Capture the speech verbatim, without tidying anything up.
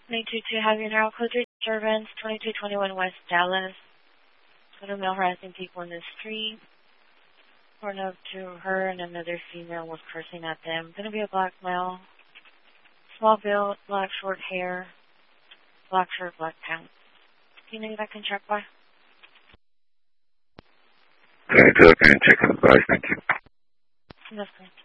twenty-two to have your narrow code disturbance, twenty-two twenty-one West Dallas. Got a male harassing people in the street. According up to her and another female was cursing at them. Gonna be a black male. Small build, black short hair, black shirt, black pants. Do you know that can check by? Okay, I can check the price, thank you. That's good.